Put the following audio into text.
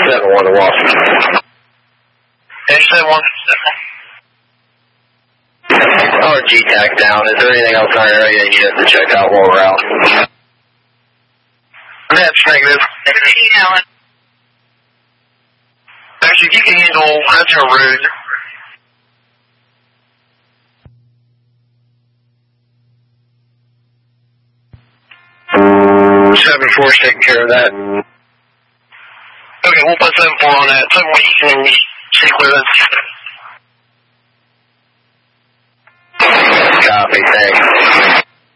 7-1 to Washington. Dash 7-1. RG tack down. Is there anything else in our area you need us to check out while we're out? That's negative. Alan. Actually, if you can handle Hunter Road. 7-4's taking care of that. Okay, we'll put 7-4 on that. 7-1, you can see clearance. Copy, thanks.